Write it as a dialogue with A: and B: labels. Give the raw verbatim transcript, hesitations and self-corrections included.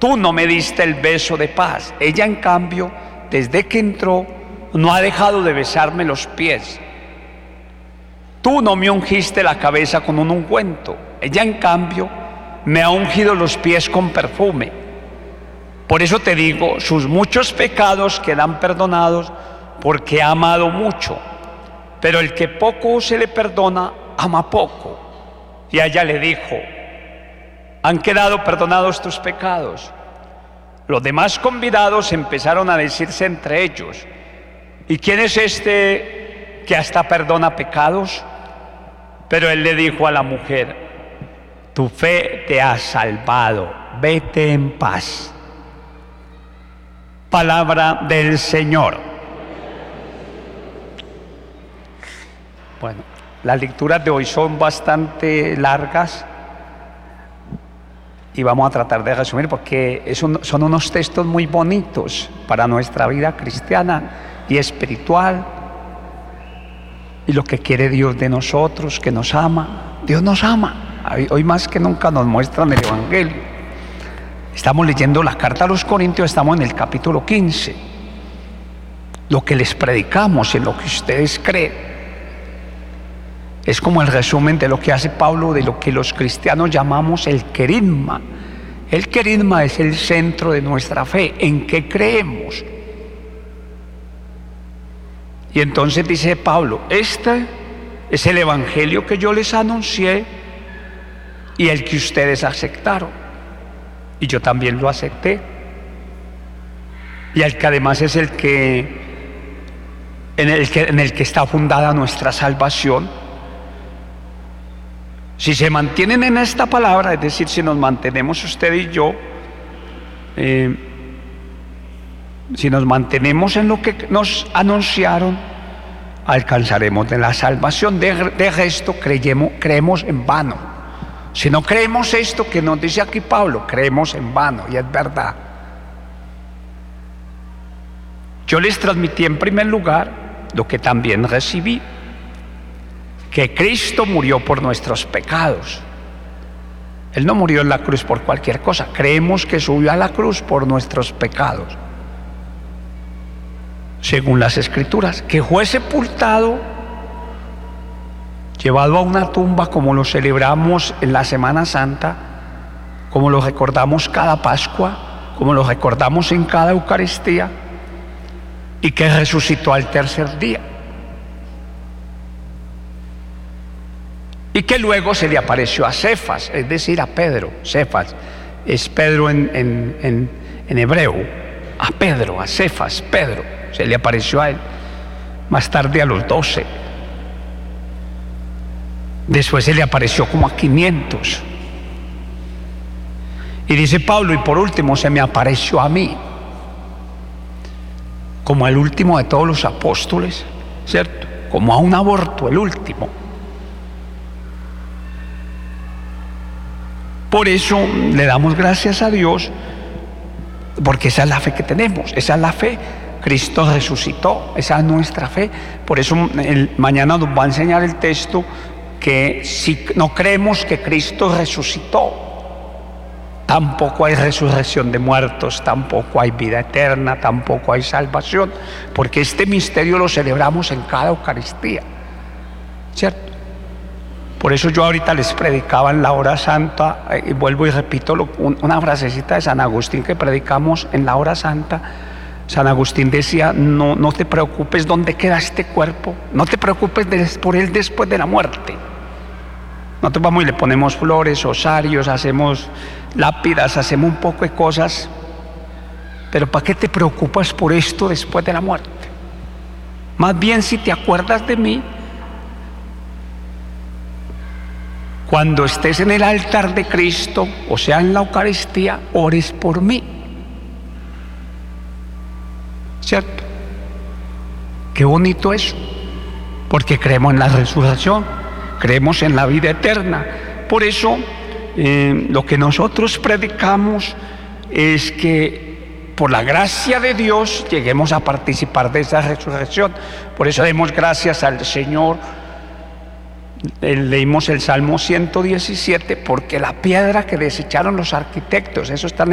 A: tú no me diste el beso de paz. Ella, en cambio, desde que entró, no ha dejado de besarme los pies. Tú no me ungiste la cabeza con un ungüento. Ella, en cambio, me ha ungido los pies con perfume. Por eso te digo, sus muchos pecados quedan perdonados, porque ha amado mucho. Pero el que poco se le perdona, ama poco. Y a ella le dijo: han quedado perdonados tus pecados. Los demás convidados empezaron a decirse entre ellos: ¿y quién es este que hasta perdona pecados? Pero él le dijo a la mujer: tu fe te ha salvado, vete en paz. Palabra del Señor. Bueno, las lecturas de hoy son bastante largas y vamos a tratar de resumir, porque son unos textos muy bonitos para nuestra vida cristiana y espiritual, y lo que quiere Dios de nosotros, que nos ama. Dios nos ama. Hoy más que nunca nos muestran el Evangelio. Estamos leyendo la carta a los Corintios, estamos en el capítulo quince. Lo que les predicamos, en lo que ustedes creen, es como el resumen de lo que hace Pablo, de lo que los cristianos llamamos el querigma. El querigma es el centro de nuestra fe, en qué creemos. Y entonces dice Pablo: este es el evangelio que yo les anuncié y el que ustedes aceptaron, y yo también lo acepté, y el que además es el que en el que, en el que está fundada nuestra salvación. Si se mantienen en esta palabra, es decir, si nos mantenemos usted y yo, eh, si nos mantenemos en lo que nos anunciaron, alcanzaremos de la salvación. De, de resto creemos, creemos en vano. Si no creemos esto que nos dice aquí Pablo, creemos en vano, y es verdad. Yo les transmití en primer lugar lo que también recibí: que Cristo murió por nuestros pecados. Él no murió en la cruz por cualquier cosa. Creemos que subió a la cruz por nuestros pecados, según las Escrituras, que fue sepultado, llevado a una tumba, como lo celebramos en la Semana Santa, como lo recordamos cada Pascua, como lo recordamos en cada Eucaristía, y que resucitó al tercer día, y que luego se le apareció a Cefas, es decir, a Pedro. Cefas es Pedro en, en, en, en hebreo. A Pedro, a Cefas, Pedro, se le apareció a él. Más tarde a los doce. Después se le apareció como a quinientos. Y dice Pablo: y por último se me apareció a mí, como el último de todos los apóstoles, ¿cierto? Como a un aborto, el último. Por eso le damos gracias a Dios, porque esa es la fe que tenemos, esa es la fe. Cristo resucitó, esa es nuestra fe. Por eso el, mañana nos va a enseñar el texto que si no creemos que Cristo resucitó, tampoco hay resurrección de muertos, tampoco hay vida eterna, tampoco hay salvación, porque este misterio lo celebramos en cada Eucaristía, ¿cierto? Por eso yo ahorita les predicaba en la hora santa, y vuelvo y repito lo, una frasecita de San Agustín que predicamos en la hora santa. San Agustín decía: no, no te preocupes dónde queda este cuerpo, no te preocupes de, por él después de la muerte. Nosotros vamos y le ponemos flores, osarios, hacemos lápidas, hacemos un poco de cosas, pero ¿para qué te preocupas por esto después de la muerte? Más bien, si te acuerdas de mí, cuando estés en el altar de Cristo, o sea en la Eucaristía, ores por mí, ¿cierto? Qué bonito eso, porque creemos en la resurrección, creemos en la vida eterna. Por eso eh, lo que nosotros predicamos es que por la gracia de Dios lleguemos a participar de esa resurrección. Por eso demos gracias al Señor. Leímos el Salmo ciento diecisiete: porque la piedra que desecharon los arquitectos, eso está en